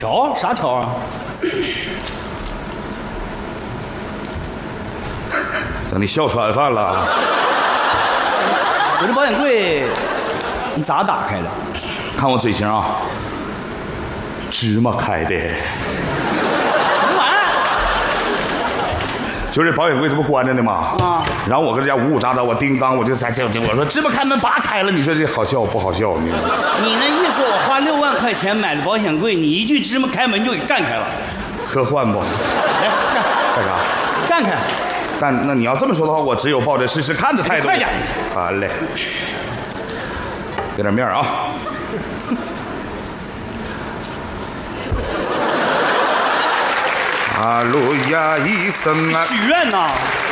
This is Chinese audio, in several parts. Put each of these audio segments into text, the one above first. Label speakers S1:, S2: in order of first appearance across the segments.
S1: 条啥条啊？
S2: 等你笑出晚饭了。
S1: 我这保险柜你咋打开的？
S2: 看我嘴型啊，芝麻开的。
S1: 什么玩意儿？
S2: 就这保险柜这不关着呢吗？啊。然后我搁这家呜呜喳喳，我叮当，我就在这，我说芝麻开门拔开了，你说这好笑不好笑？你
S1: 那意思我花6万块钱买的保险柜，你一句芝麻开门就给干开了？
S2: 科幻不？
S1: 来干
S2: 啥？
S1: 干开。
S2: 但那你要这么说的话，我只有抱着试试看的态度。
S1: 快点！
S2: 好嘞，给点面啊！哈路亚一声啊！
S1: 许愿呐！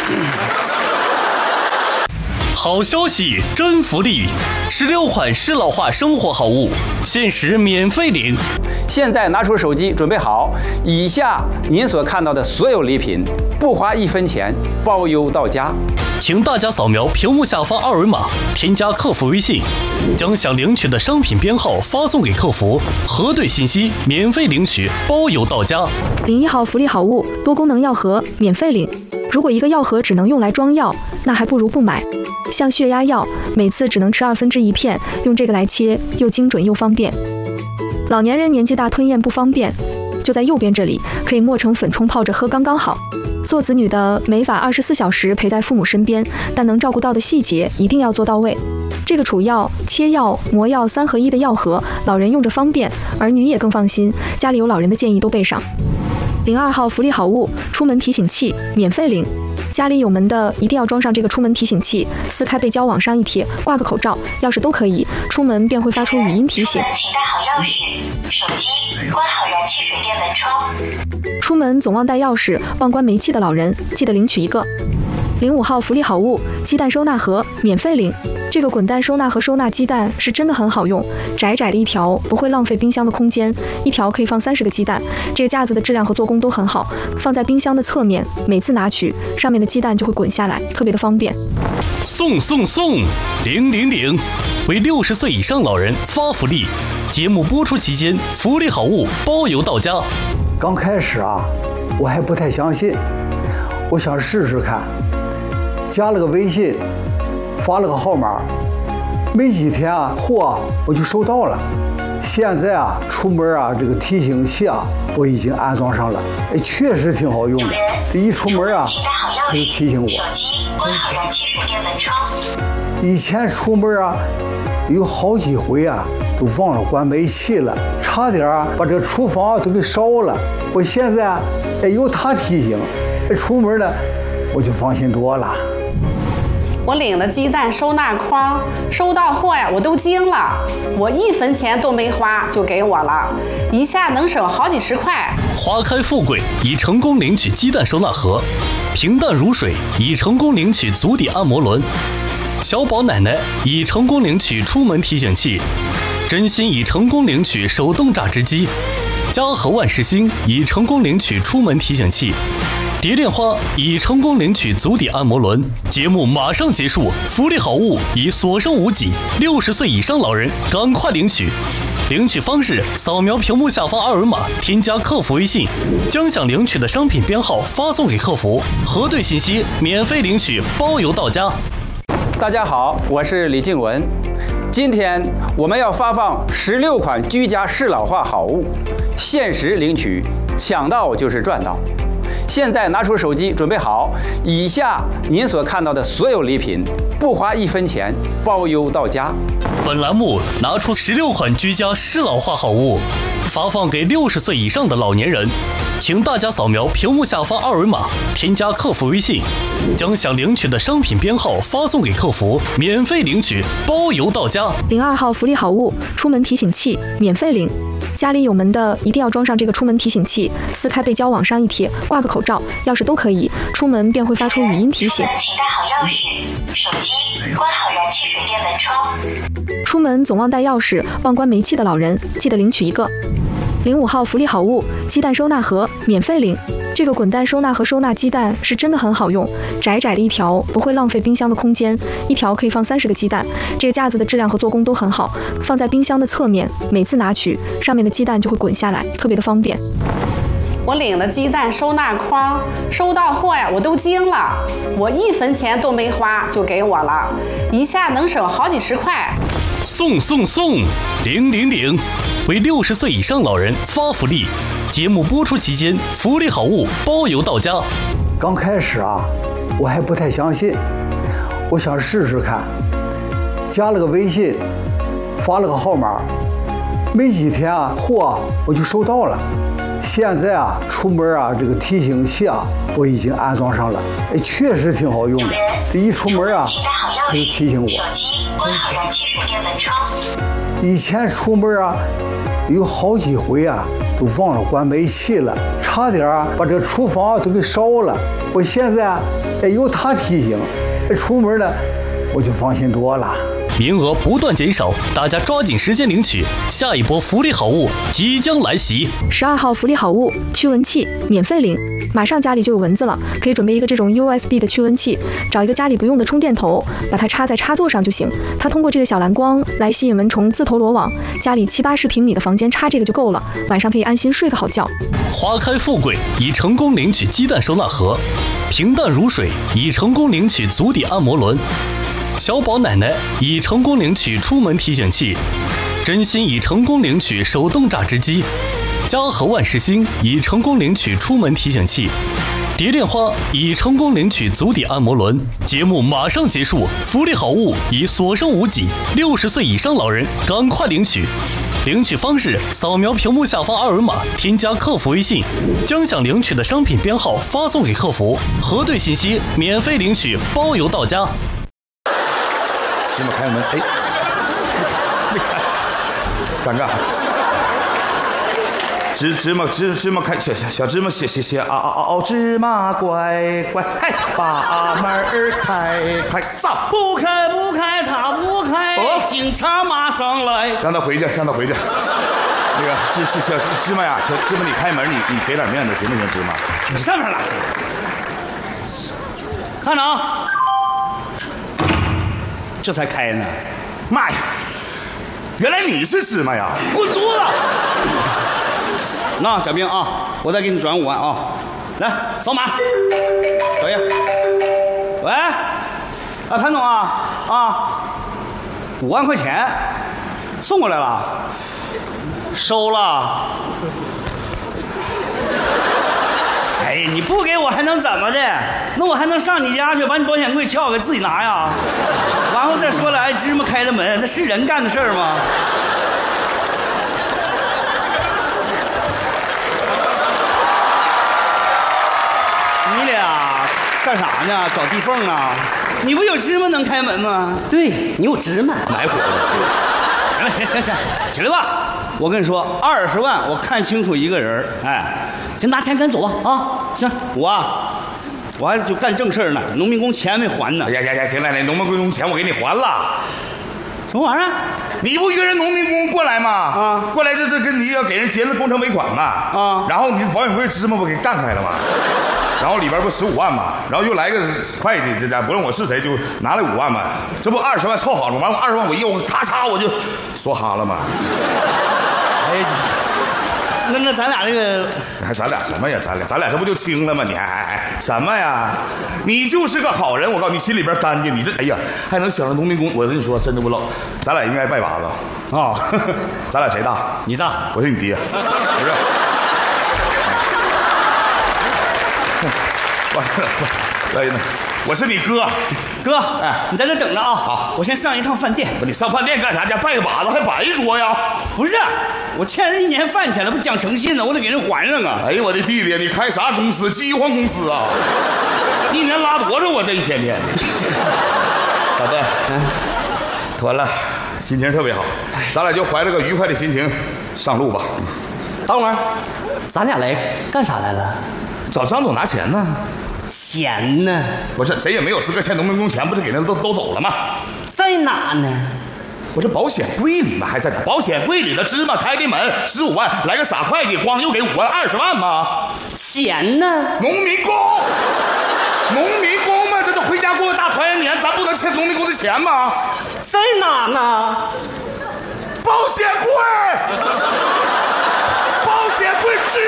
S3: 好消息，真福利！16款适老化生活好物，限时免费领。
S4: 现在拿出手机，准备好，以下您所看到的所有礼品，不花1分钱，包邮到家。
S3: 请大家扫描屏幕下方二维码，添加客服微信，将想领取的商品编号发送给客服，核对信息，免费领取，包邮到家。
S5: 领1号福利好物，多功能药盒，免费领。如果一个药盒只能用来装药，那还不如不买。像血压药，每次只能吃1/2片，用这个来切，又精准又方便。老年人年纪大吞咽不方便，就在右边这里，可以磨成粉冲泡着喝刚刚好。做子女的没法24小时陪在父母身边，但能照顾到的细节一定要做到位。这个储药、切药、磨药3合1的药盒，老人用着方便，儿女也更放心。家里有老人的建议都备上。领2号福利好物，出门提醒器，免费领。家里有门的一定要装上这个出门提醒器，撕开背胶往上一贴，挂个口罩、钥匙都可以，出门便会发出语音提醒。
S6: 请带好钥匙、手机，关好燃气水电门窗。
S5: 出门总忘带钥匙、忘关煤气的老人，记得领取一个。领5号福利好物，鸡蛋收纳盒，免费领。这个滚蛋收纳盒收纳鸡蛋是真的很好用，窄窄的一条不会浪费冰箱的空间，一条可以放30个鸡蛋。这个架子的质量和做工都很好，放在冰箱的侧面，每次拿取上面的鸡蛋就会滚下来，特别的方便。
S3: 送领！为60岁以上老人发福利，节目播出期间福利好物包邮到家。
S7: 刚开始啊，我还不太相信，我想试试看，加了个微信，发了个号码，没几天啊，货我就收到了。现在啊，出门啊，这个提醒器啊，我已经安装上了，确实挺好用的。这一出门啊，它就提醒我。
S6: 手机关好燃气水电门窗。
S7: 以前出门啊，有好几回啊，都忘了关煤气了，差点把这个厨房都给烧了。我现在啊，有它提醒，出门呢，我就放心多了。
S8: 我领了鸡蛋收纳筐，收到货呀，我都惊了。我1分钱都没花就给我了，一下能省好几十块。
S3: 花开富贵已成功领取鸡蛋收纳盒，平淡如水已成功领取足底按摩轮，小宝奶奶已成功领取出门提醒器，真心已成功领取手动榨汁机，嘉禾万事兴已成功领取出门提醒器，蝶恋花已成功领取足底按摩轮。节目马上结束，福利好物已所剩无几，60岁以上老人赶快领取。领取方式：扫描屏幕下方二维码，添加客服微信，将想领取的商品编号发送给客服，核对信息，免费领取，包邮到家。
S4: 大家好，我是李静文。今天我们要发放16款居家适老化好物，限时领取，抢到就是赚到。现在拿出手机，准备好，以下您所看到的所有礼品，不花1分钱，包邮到家。
S3: 本栏目拿出16款居家适老化好物，发放给60岁以上的老年人。请大家扫描屏幕下方二维码，添加客服微信，将想领取的商品编号发送给客服，免费领取，包邮到家。
S5: 领2号福利好物，出门提醒器，免费领。家里有门的一定要装上这个出门提醒器，撕开背胶往上一贴，挂个口罩、钥匙都可以，出门便会发出语音提醒。
S6: 请带好钥匙、手机，关好燃气水电门窗。
S5: 出门总忘带钥匙、忘关煤气的老人，记得领取一个。 05号福利好物，鸡蛋收纳盒免费领。这个滚蛋收纳盒收纳鸡蛋是真的很好用，窄窄的一条，不会浪费冰箱的空间，一条可以放30个鸡蛋。这个架子的质量和做工都很好，放在冰箱的侧面，每次拿取，上面的鸡蛋就会滚下来，特别的方便。
S8: 我领的鸡蛋收纳筐，收到货呀，我都惊了，我1分钱都没花就给我了，一下能省好几十块。
S3: 送送送，000，为60岁以上老人发福利。节目播出期间，福利好物包邮到家。
S7: 刚开始啊，我还不太相信，我想试试看，加了个微信，发了个号码，没几天啊，货我就收到了。现在啊，出门啊，这个提醒器啊，我已经安装上了，哎，确实挺好用的。这一出门啊，它就提醒我。
S6: 关好燃气水电门窗。
S7: 以前出门啊，有好几回啊，都忘了关煤气了，差点啊把这个厨房都给烧了。我现在啊，有它提醒，出门呢我就放心多了。
S3: 名额不断减少，大家抓紧时间领取，下一波福利好物即将来袭。
S5: 12号福利好物，驱蚊器免费领，马上家里就有蚊子了，可以准备一个这种 USB 的驱蚊器，找一个家里不用的充电头，把它插在插座上就行。它通过这个小蓝光来吸引蚊虫自投罗网，家里70-80平米的房间插这个就够了，晚上可以安心睡个好觉。
S3: 花开富贵已成功领取鸡蛋收纳盒，平淡如水已成功领取足底按摩轮。小宝奶奶已成功领取出门提醒器，真心已成功领取手动榨汁机，嘉禾万事兴已成功领取出门提醒器，蝶恋花已成功领取足底按摩轮。节目马上结束，福利好物已所剩无几，60岁以上老人赶快领取。领取方式：扫描屏幕下方2维码，添加客服微信，将想领取的商品编号发送给客服，核对信息，免费领取，包邮到家。
S2: 芝麻开门，哎，没开，尴尬。芝麻开，小芝麻写嗷芝麻乖乖，嘿，把门开快扫，
S1: 不开，他不开，警察马上来。
S2: 让他回去。那个小芝麻呀，小芝麻你开门，你给点面子行不行？芝麻，
S1: 你上面拉去。看着啊。这才开呢，
S2: 妈呀！原来你是芝麻呀！
S1: 滚犊子！那小兵啊，我再给你转5万啊，来扫码，小叶。喂，潘总啊，5万块钱送过来了，收了。哎，你不给我还能怎么的？那我还能上你家去把你保险柜撬开自己拿呀？然后再说了，哎，芝麻开的门，那是人干的事儿吗？你俩干啥呢？找地缝啊？你不有芝麻能开门吗？
S9: 对，你有芝麻
S2: 买火的。
S1: 行，起来吧。我跟你说，20万我看清楚一个人，哎，行，拿钱赶紧走吧啊！行，我还就干正事呢，农民工钱没还呢。
S2: 呀，行了，那农民工钱我给你还了。
S1: 什么玩意儿？
S2: 你不约人农民工过来吗？啊，过来这跟你要给人结了工程尾款嘛？啊，然后你保险柜芝麻不给干开了吗？然后里边不15万嘛，然后又来个会计，这家不论我是谁就拿来5万嘛，这不20万凑好了，完我20万我一我咔嚓我就说哈了嘛。
S1: 哎，那咱俩这个，
S2: 咱俩什么呀？咱俩这不就清了吗？你还什么呀？你就是个好人，我告诉你，心里边干净。你这哎呀，还能想着农民工？我跟你说，真的不老，咱俩应该拜把子啊！咱俩谁大？
S1: 你大，
S2: 我是你爹，不是？我是你哥，
S1: 哎，你在这等着啊！好，我先上一趟饭店。
S2: 你上饭店干啥去？拜个把子还摆一桌呀？
S1: 不是，我欠人1年饭钱了，不讲诚信呢，我得给人还上啊！
S2: 哎呦我的弟弟，你开啥公司？饥荒公司啊！1年拉多少？我这一天天的。老笨，妥了，心情特别好，咱俩就怀着个愉快的心情上路吧。
S9: 等会儿，咱俩来干啥来了？
S2: 找张总拿钱呢。
S9: 钱呢？
S2: 不是，谁也没有资格欠农民工钱，不是给人都走了吗？
S9: 在哪呢？
S2: 我这保险柜里嘛还在哪？保险柜里的芝麻开的门15万，来个傻会计，光又给5万20万吗？
S1: 钱呢？
S2: 农民工，农民工嘛，这都回家过大团圆年，咱不能欠农民工的钱吗？
S1: 在哪呢？
S2: 保险柜，保险柜。